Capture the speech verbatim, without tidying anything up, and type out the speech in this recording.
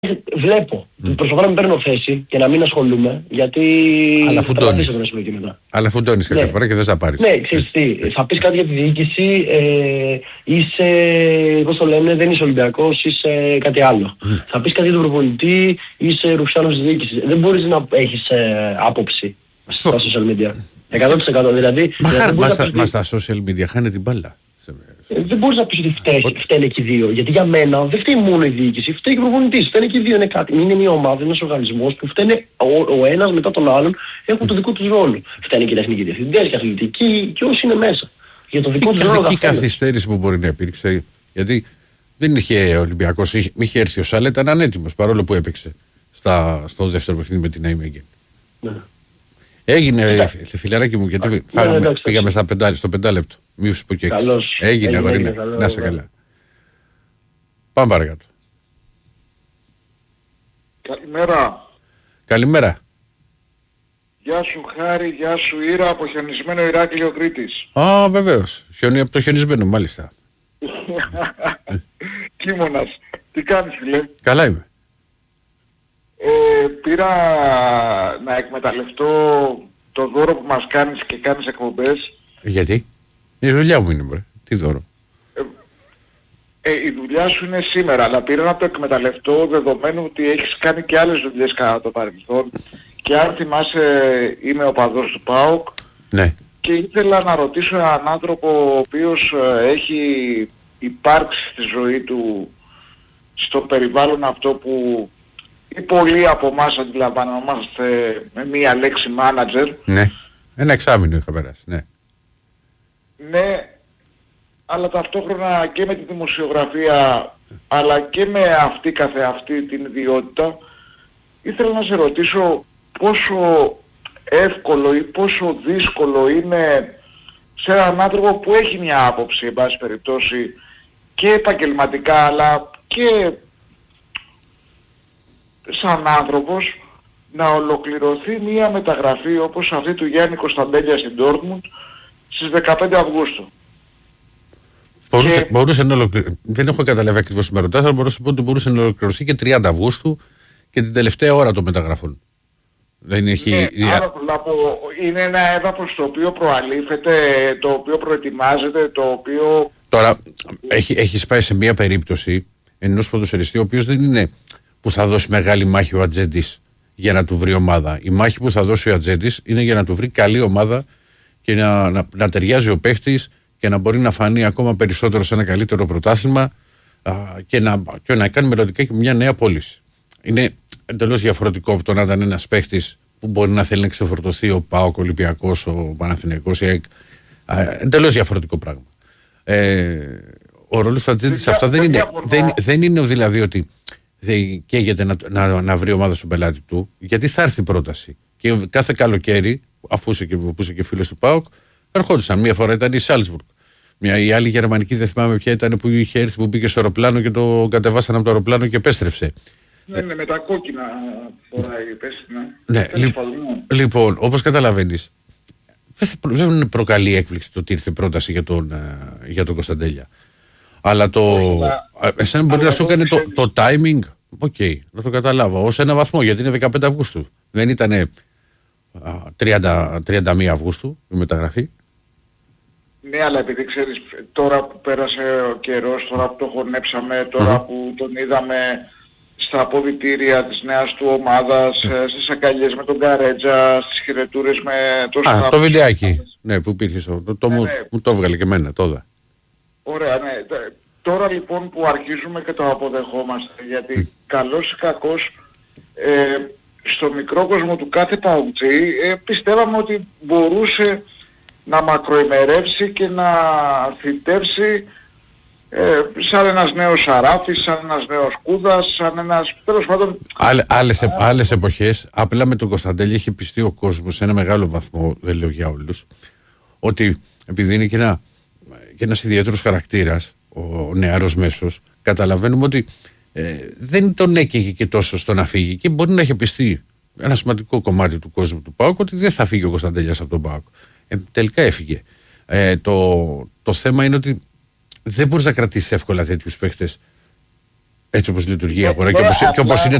βλέπω. Mm. Προσπαθώ να μην παίρνω θέση και να μην ασχολούμαι, γιατί αλλά φουντώνεις. μετά. Αλλά φουντώνεις κάποια ναι. φορά και δεν θα πάρεις. Ναι, ξέρεις τι, θα πεις κάτι για τη διοίκηση, ε, είσαι, πώς το λένε, δεν είσαι Ολυμπιακός, είσαι κάτι άλλο. Mm. Θα πεις κάτι για τον προπονητή, είσαι ρουφιάνος της διοίκησης. Δεν μπορείς να έχεις ε, άποψη στα social media. εκατό τοις εκατό δηλαδή. Μα, δηλαδή μα, στα, μα στα social media χάνε την μπάλα. Ε, δεν μπορείς να πεις ότι φταίει, φταίνε και οι δύο. Γιατί για μένα δεν φταίει μόνο η διοίκηση, φταίει και ο προπονητής. Φταίνε και οι δύο. Είναι κάτι. Είναι μια ομάδα, είναι ένας οργανισμός που φταίνε ο, ο ένας μετά τον άλλον, έχουν το δικό τους ρόλο. Φταίνε και οι τεχνικοί διευθυντές και αθλητικοί και όσοι είναι μέσα. Για το δικό τους ρόλο. Η καθυστέρηση που μπορεί να υπήρξε. Γιατί δεν είχε Ολυμπιακός, είχε, είχε έρθει ο Σάλε, ήταν ανέτοιμος παρόλο που έπαιξε στα, στο δεύτερο παιχνίδι με την Ναϊμέγγεν. Ναι. Έγινε, φιλαράκι μου, γιατί ναι, φάγαμε, ναι, πήγαμε στα πεντά, στο πεντάλεπτο. Μη σου πω και έξι. Έγινε, αγορίνα. Να σε καλά. Πάμε παρακάτω. Καλημέρα. Καλημέρα. Γεια σου Χάρη, γεια σου Ήρα, από χιονισμένο Ηράκλειο Κρήτης. Α, βεβαίως. Χιονί, από το χιονισμένο, μάλιστα. Κίμωνας. Τι κάνεις φίλε? Καλά είμαι. Ε, πήρα να εκμεταλλευτώ το δώρο που μας κάνεις και κάνεις εκπομπές. Γιατί? Η δουλειά μου είναι, μπρε. Τι δώρο? Ε, ε, η δουλειά σου είναι σήμερα, αλλά πήρα να το εκμεταλλευτώ δεδομένου ότι έχεις κάνει και άλλες δουλειές κατά το παρελθόν. Και αν θυμάσαι, είμαι οπαδός του ΠΑΟΚ. Ναι. Και ήθελα να ρωτήσω έναν άνθρωπο ο οποίος έχει υπάρξει στη ζωή του στο περιβάλλον αυτό που ή πολλοί από εμάς αντιλαμβανόμαστε με μία λέξη manager. Ναι. Ένα εξάμηνο είχα περάσει, ναι. Ναι, αλλά ταυτόχρονα και με τη δημοσιογραφία αλλά και με αυτή καθεαυτή την ιδιότητα ήθελα να σε ρωτήσω πόσο εύκολο ή πόσο δύσκολο είναι σε έναν άνθρωπο που έχει μια άποψη εν πάση περιπτώσει και επαγγελματικά αλλά και σαν άνθρωπος να ολοκληρωθεί μια μεταγραφή όπως αυτή του Γιάννη Κωνσταντέλια στην Ντόρτμουντ στις δεκαπέντε Αυγούστου. Μπορούσε, και... μπορούσε να ολοκληρωθεί, δεν έχω καταλάβει ακριβώς με ρωτάς, αλλά μπορούσε, μπορούσε να ολοκληρωθεί και τριάντα Αυγούστου και την τελευταία ώρα των μεταγραφών. Δεν έχει... Ναι, άρα να πω, είναι ένα έδαφος το οποίο προαλήφεται, το οποίο προετοιμάζεται, το οποίο... Τώρα, έχει, έχεις πάει σε μια περίπτωση ενός ποδοσφαιριστή ο οποίος δεν είναι που θα δώσει μεγάλη μάχη ο ατζέντης για να του βρει ομάδα. Η μάχη που θα δώσει ο ατζέντης είναι για να του βρει καλή ομάδα και να, να, να ταιριάζει ο παίχτης και να μπορεί να φανεί ακόμα περισσότερο σε ένα καλύτερο πρωτάθλημα α, και, να, και να κάνει μελλοντικά και μια νέα πώληση. Είναι εντελώς διαφορετικό από το να ήταν ένας παίχτης που μπορεί να θέλει να ξεφορτωθεί ο ΠΑΟΚ, ο Ολυμπιακός, ο Παναθηναϊκός, η ΑΕΚ. Εντελώς διαφορετικό πράγμα. Ε, ο ρόλος του ατζέντη σε αυτά δεν είναι, δεν, δεν είναι δηλαδή ότι δεν καίγεται να, να, να βρει ομάδα στον πελάτη του, γιατί θα έρθει πρόταση. Και κάθε καλοκαίρι, αφού είσαι και, και φίλος του ΠΑΟΚ, ερχόντουσαν. Μία φορά ήταν η Σάλτσμπουργκ. Μια, η άλλη γερμανική δεν θυμάμαι ποια ήταν που είχε έρθει, που μπήκε στο αεροπλάνο και το κατεβάσαν από το αεροπλάνο και επέστρεψε. Ναι, ναι, με τα κόκκινα φοράει η πέστη, ναι. Ναι, λοιπόν, λοιπόν, όπως καταλαβαίνεις, δεν προκαλεί έκπληξη το ότι ήρθε πρόταση για τον, για τον Κωνσταντέλια. Αλλά το... Εσένα μπορεί να σου έκανε το, το timing, οκ, okay, να το καταλάβω, ως ένα βαθμό, γιατί είναι δεκαπέντε Αυγούστου. Δεν ήταν τριάντα, τριάντα μία Αυγούστου η μεταγραφή. Ναι, αλλά επειδή ξέρεις, τώρα που πέρασε ο καιρός, τώρα που το χωνέψαμε, τώρα mm-hmm. που τον είδαμε στα αποδυτήρια της νέας του ομάδας, mm. στις αγκαλιές με τον Καρέτζα, στις χαιρετούρες με το Α, το βιντεάκι, ναι, που υπήρχε, το, το, το, ναι, μου, ναι. μου το έβγαλε και εμένα, τώρα. Ωραία, ναι. Τώρα λοιπόν που αρχίζουμε και το αποδεχόμαστε, γιατί mm. καλός ή κακός, ε, στο μικρό κόσμο του κάθε παουτζή, ε, πιστεύαμε ότι μπορούσε να μακροημερεύσει και να θητεύσει ε, σαν ένας νέος Σαράφης, σαν ένας νέος Κούδας, σαν ένας... Τέλος πάντων... Άλλε, άλλες, ε, άλλες εποχές, απλά με τον Κωνσταντέλη έχει πιστεί ο κόσμος σε ένα μεγάλο βαθμό, δεν λέω για όλους, ότι επειδή είναι και, ένα, και ένας ιδιαίτερος χαρακτήρας, ο νεαρός μέσος, καταλαβαίνουμε ότι ε, δεν τον έκαιγε και τόσο στο να φύγει και μπορεί να έχει πιστεί ένα σημαντικό κομμάτι του κόσμου του ΠΑΟΚ ότι δεν θα φύγει ο Κωνσταντέλιας από τον ΠΑΟΚ. Ε, τελικά έφυγε. Ε, το, το θέμα είναι ότι δεν μπορείς να κρατήσεις εύκολα τέτοιους παίχτες Έτσι όπως λειτουργεί η Ναι, αγορά ναι, και όπως, και απλά- όπως είναι